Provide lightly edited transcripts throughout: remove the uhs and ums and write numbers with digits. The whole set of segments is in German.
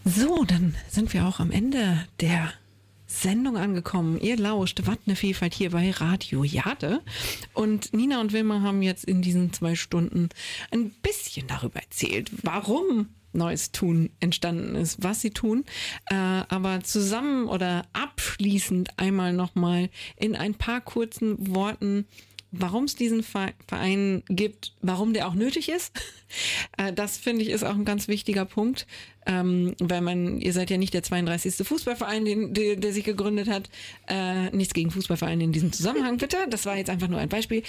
So, dann sind wir auch am Ende der Sendung angekommen. Ihr lauscht Wat ne Vielfalt hier bei Radio Jade. Und Nina und Wilma haben jetzt in diesen 2 Stunden ein bisschen darüber erzählt, warum Neues Tun entstanden ist, was sie tun. Aber zusammen oder abschließend einmal nochmal in ein paar kurzen Worten, warum es diesen Verein gibt, warum der auch nötig ist. Das finde ich ist auch ein ganz wichtiger Punkt, weil ihr seid ja nicht der 32. Fußballverein, der sich gegründet hat. Nichts gegen Fußballvereine in diesem Zusammenhang, bitte. Das war jetzt einfach nur ein Beispiel.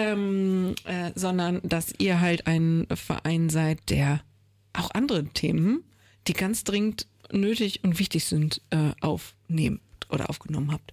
Sondern, dass ihr halt ein Verein seid, der auch andere Themen, die ganz dringend nötig und wichtig sind, aufnehmt oder aufgenommen habt.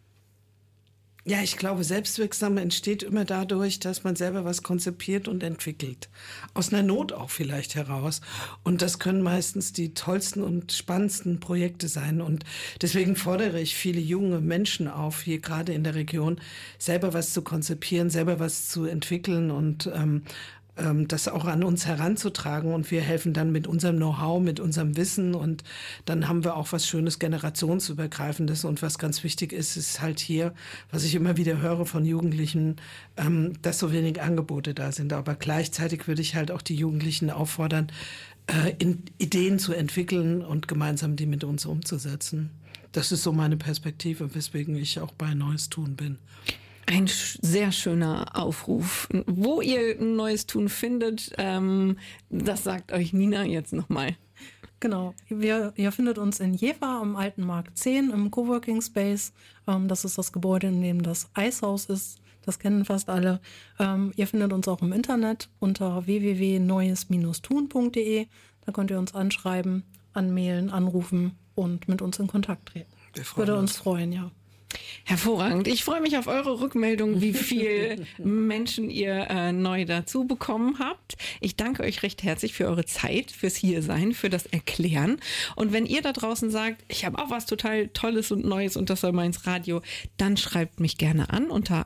Ja, ich glaube, Selbstwirksam entsteht immer dadurch, dass man selber was konzipiert und entwickelt. Aus einer Not auch vielleicht heraus. Und das können meistens die tollsten und spannendsten Projekte sein. Und deswegen fordere ich viele junge Menschen auf, hier gerade in der Region, selber was zu konzipieren, selber was zu entwickeln und das auch an uns heranzutragen, und wir helfen dann mit unserem Know-how, mit unserem Wissen, und dann haben wir auch was Schönes, generationsübergreifendes. Und was ganz wichtig ist, ist halt hier, was ich immer wieder höre von Jugendlichen, dass so wenig Angebote da sind. Aber gleichzeitig würde ich halt auch die Jugendlichen auffordern, Ideen zu entwickeln und gemeinsam die mit uns umzusetzen. Das ist so meine Perspektive, weswegen ich auch bei Neues Tun bin. Ein sehr schöner Aufruf. Wo ihr Neues Tun findet, das sagt euch Nina jetzt nochmal. Genau, ihr findet uns in Jever am Alten Markt 10 im Coworking Space. Das ist das Gebäude, in dem das Eishaus ist. Das kennen fast alle. Ihr findet uns auch im Internet unter www.neues-tun.de. Da könnt ihr uns anschreiben, anmailen, anrufen und mit uns in Kontakt treten. Würde uns freuen, ja. Hervorragend. Ich freue mich auf eure Rückmeldung, wie viel Menschen ihr neu dazu bekommen habt. Ich danke euch recht herzlich für eure Zeit, fürs Hiersein, für das Erklären. Und wenn ihr da draußen sagt, ich habe auch was total Tolles und Neues und das soll mal ins Radio, dann schreibt mich gerne an unter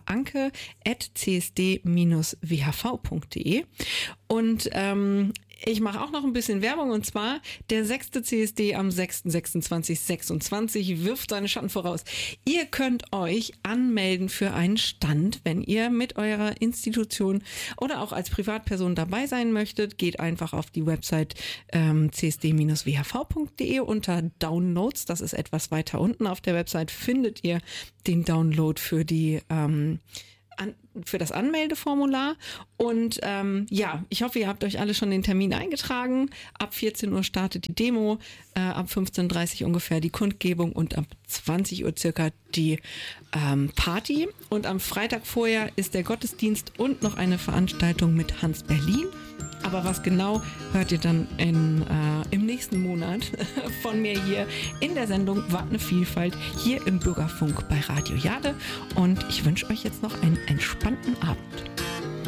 anke@csd-whv.de. Und ich mache auch noch ein bisschen Werbung, und zwar der 6. CSD am 6.26.26 wirft seine Schatten voraus. Ihr könnt euch anmelden für einen Stand, wenn ihr mit eurer Institution oder auch als Privatperson dabei sein möchtet. Geht einfach auf die Website csd-whv.de unter Downloads. Das ist etwas weiter unten auf der Website. Findet ihr den Download für das Anmeldeformular. Und ich hoffe, ihr habt euch alle schon den Termin eingetragen. Ab 14 Uhr startet die Demo, ab 15.30 Uhr ungefähr die Kundgebung und ab 20 Uhr circa die Party. Und am Freitag vorher ist der Gottesdienst und noch eine Veranstaltung mit Hans Berlin. Aber was genau, hört ihr dann im nächsten Monat von mir hier in der Sendung Wat ne Vielfalt hier im Bürgerfunk bei Radio Jade. Und ich wünsche euch jetzt noch einen entspannten Abend.